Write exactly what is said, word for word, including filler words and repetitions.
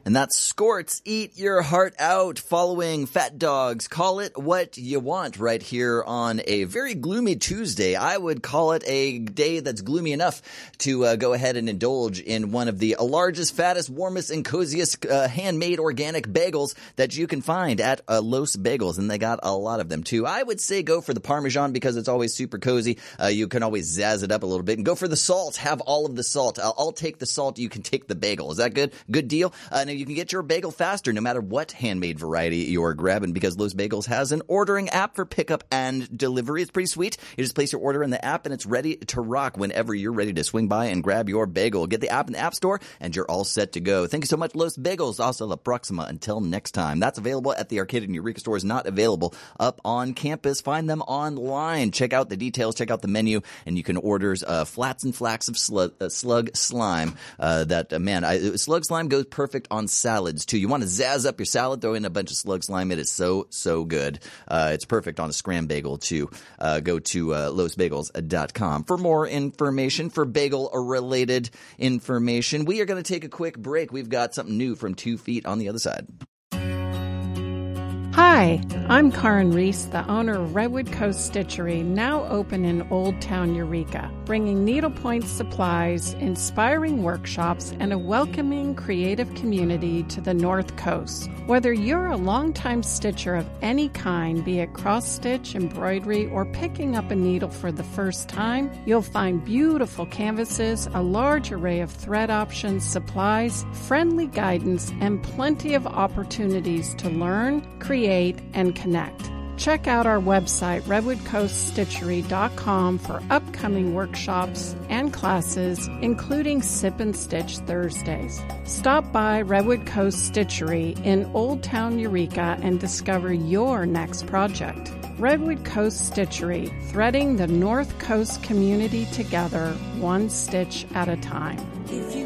And that's Skorts, Eat Your Heart Out, following Fat Dogs, Call It What You Want, right here on a very gloomy Tuesday. I would call it a day that's gloomy enough to uh, go ahead and indulge in one of the largest, fattest, warmest, and coziest uh, handmade organic bagels that you can find at uh, Los Bagels, and they got a lot of them too. I would say go for the Parmesan because it's always super cozy. Uh, you can always zazz it up a little bit, and go for the salt. Have all of the salt. I'll, I'll take the salt. You can take the bagel. Is that good? Good deal? Uh, now you can get your bagel faster no matter what handmade variety you're grabbing, because Los Bagels has an ordering app for pickup and delivery. It's pretty sweet. You just place your order in the app and it's ready to rock whenever you're ready to swing by and grab your bagel. Get the app in the App Store and you're all set to go. Thank you so much, Los Bagels. Also, La Proxima. Until next time. That's available at the Arcade and Eureka stores, not available up on campus. Find them online. Check out the details. Check out the menu, and you can order uh, flats and flacks of slug, uh, slug slime. Uh, that, uh, man, I, slug slime goes perfect on salads, too. You want to zazz up your salad, throw in a bunch of slug slime. It is so, so good. Uh, it's perfect on a scram bagel, too. Uh, go to uh, los bagels dot com for more information, for bagel-related information. We are going to take a quick break. We've got something new from Two Feet on the other side. Hi, I'm Karen Reese, the owner of Redwood Coast Stitchery, now open in Old Town Eureka, bringing needlepoint supplies, inspiring workshops, and a welcoming creative community to the North Coast. Whether you're a longtime stitcher of any kind, be it cross-stitch, embroidery, or picking up a needle for the first time, you'll find beautiful canvases, a large array of thread options, supplies, friendly guidance, and plenty of opportunities to learn, create, and connect. Check out our website, redwood coast stitchery dot com, for upcoming workshops and classes, including Sip and Stitch Thursdays. Stop by Redwood Coast Stitchery in Old Town Eureka and discover your next project. Redwood Coast Stitchery, threading the North Coast community together, one stitch at a time.